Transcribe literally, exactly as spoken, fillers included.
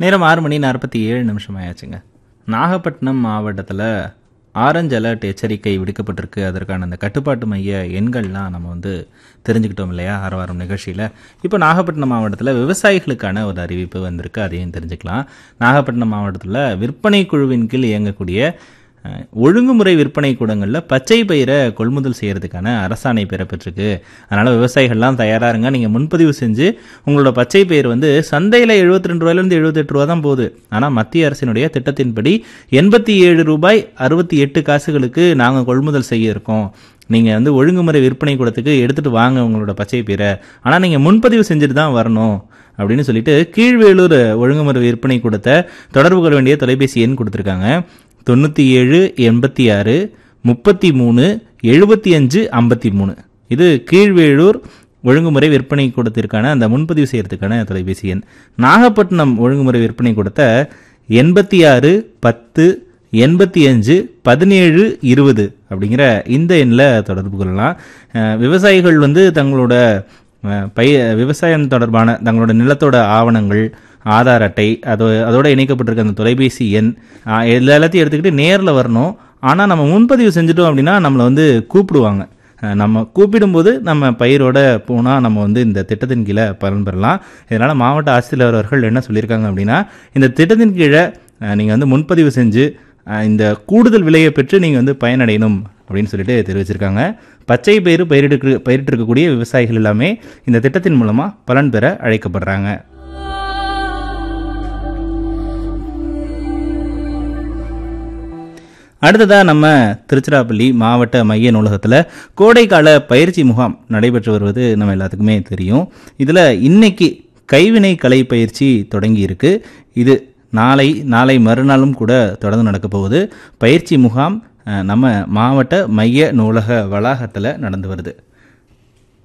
நேரம் ஆறு மணி நாற்பத்தி ஏழு நிமிஷம் ஆயாச்சுங்க. நாகப்பட்டினம் மாவட்டத்தில் ஆரஞ்சு அலர்ட் எச்சரிக்கை விடுக்கப்பட்டிருக்கு. அதற்கான அந்த கட்டுப்பாட்டு மைய எண்கள்லாம் நம்ம வந்து தெரிஞ்சுக்கிட்டோம் இல்லையா ஆரவாரம் நிகழ்ச்சியில். இப்போ நாகப்பட்டினம் மாவட்டத்தில் விவசாயிகளுக்கான ஒரு அறிவிப்பு வந்திருக்கு, அதையும் தெரிஞ்சுக்கலாம். நாகப்பட்டினம் மாவட்டத்தில் விற்பனை குழுவின் கீழ் இயங்கக்கூடிய ஒழுங்குமுறை விற்பனை கூடங்களில் பச்சை பயிரை கொள்முதல் செய்கிறதுக்கான அரசாணை பெறப்பட்டிருக்கு. அதனால் விவசாயிகள்லாம் தயாராக இருங்க. நீங்கள் முன்பதிவு செஞ்சு உங்களோட பச்சை பயிர் வந்து சந்தையில் எழுபத்தி ரெண்டு ரூபாயிலிருந்து எழுபத்தெட்டு ரூபா தான் போகுது. ஆனால் மத்திய அரசினுடைய திட்டத்தின்படி எண்பத்தி ஏழு ரூபாய் அறுபத்தி எட்டு காசுகளுக்கு நாங்கள் கொள்முதல் செய்ய இருக்கோம். நீங்கள் வந்து ஒழுங்குமுறை விற்பனை கூடத்துக்கு எடுத்துகிட்டு வாங்க உங்களோட பச்சை பயிரை, ஆனால் நீங்கள் முன்பதிவு செஞ்சுட்டு தான் வரணும் அப்படின்னு சொல்லிட்டு கீழ்வேலூர் ஒழுங்குமுறை விற்பனை கூடத்தை தொடர்பு கொள்ள வேண்டிய தொலைபேசி எண் கொடுத்துருக்காங்க. தொண்ணூற்றி ஏழு எண்பத்தி ஆறு முப்பத்தி மூணு எழுபத்தி அஞ்சு ஐம்பத்தி மூணு. இது கீழ்வேளூர் ஒழுங்குமுறை விற்பனை கூடத்திற்கான அந்த முன்பதிவு செய்யறதுக்கான தொலைபேசி எண். நாகப்பட்டினம் ஒழுங்குமுறை விற்பனை கூடத்தை எண்பத்தி ஆறு பத்து எண்பத்தி அஞ்சு பதினேழு இருபது அப்படிங்கிற இந்த எண்ணில் தொடர்பு கொள்ளலாம். விவசாயிகள் வந்து தங்களோட பய விவசாயம் தொடர்பான தங்களோட நிலத்தோட ஆவணங்கள், ஆதார் அட்டை, அதோ அதோட இணைக்கப்பட்டிருக்க அந்த தொலைபேசி எண் எல்லா எல்லாத்தையும் எடுத்துக்கிட்டு நேரில் வரணும். ஆனால் நம்ம முன்பதிவு செஞ்சுட்டோம் அப்படின்னா நம்மளை வந்து கூப்பிடுவாங்க. நம்ம கூப்பிடும்போது நம்ம பயிரோட போனால் நம்ம வந்து இந்த திட்டத்தின் கீழே பலன் பெறலாம். இதனால் மாவட்ட ஆட்சித்தலைவர் அவர்கள் என்ன சொல்லியிருக்காங்க அப்படின்னா, இந்த திட்டத்தின் கீழே நீங்கள் வந்து முன்பதிவு செஞ்சு இந்த கூடுதல் விலையை பெற்று நீங்கள் வந்து பயனடையணும் அப்படின்னு சொல்லிட்டு தெரிவிச்சிருக்காங்க. பச்சை பயிர் பயிரிட்டு பயிரிட்டு இருக்கக்கூடிய விவசாயிகள் எல்லாமே இந்த திட்டத்தின் மூலமாக பலன் பெற அழைக்கப்படுறாங்க. அடுத்ததாக நம்ம திருச்சிராப்பள்ளி மாவட்ட மைய நூலகத்தில் கோடைக்கால பயிற்சி முகாம் நடைபெற்று வருவது நம்ம எல்லாத்துக்குமே தெரியும். இதில் இன்னைக்கு கைவினை கலை பயிற்சி தொடங்கி இருக்கு. இது நாளை நாளை மறுநாளும் கூட தொடர்ந்து நடக்க போகுது. பயிற்சி முகாம் நம்ம மாவட்ட மைய நூலக வளாகத்தில் நடந்து வருது.